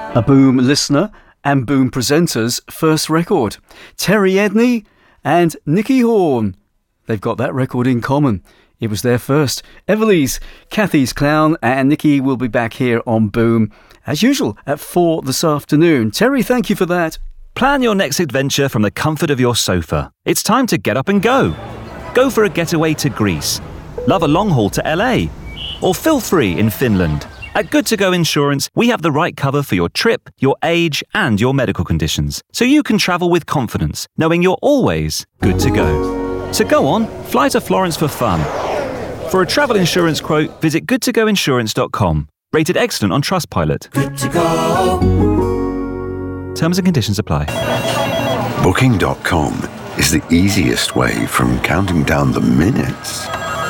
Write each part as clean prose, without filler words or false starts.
A Boom listener and Boom presenter's first record. Terry Edney and Nicky Horn. They've got that record in common. It was their first. Everly's, Kathy's Clown, and Nicky will be back here on Boom, as usual, at 4 this afternoon. Terry, thank you for that. Plan your next adventure from the comfort of your sofa. It's time to get up and go. Go for a getaway to Greece. Love a long haul to LA. Or feel free in Finland. At Good To Go Insurance, we have the right cover for your trip, your age, and your medical conditions, so you can travel with confidence, knowing you're always good to go. So go on, fly to Florence for fun. For a travel insurance quote, visit goodtogoinsurance.com. Rated excellent on Trustpilot. Good to go. Terms and conditions apply. Booking.com is the easiest way from counting down the minutes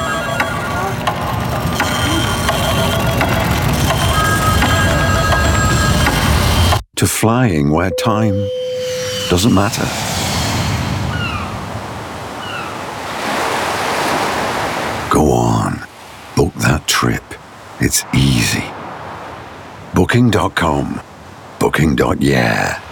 to flying where time doesn't matter. Go on, book that trip. It's easy. Booking.com. Booking.yeah.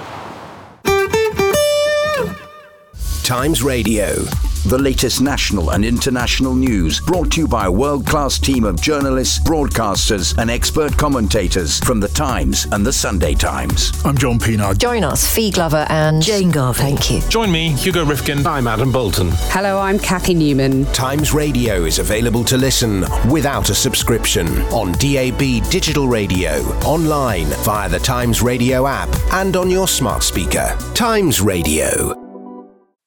Times Radio. The latest national and international news brought to you by a world-class team of journalists, broadcasters and expert commentators from The Times and The Sunday Times. I'm John Pienaar. Join us, Fee Glover and Jane Garvey. Thank you. Join me, Hugo Rifkin. I'm Adam Bolton. Hello, I'm Kathy Newman. Times Radio is available to listen without a subscription on DAB digital radio, online via the Times Radio app and on your smart speaker. Times Radio.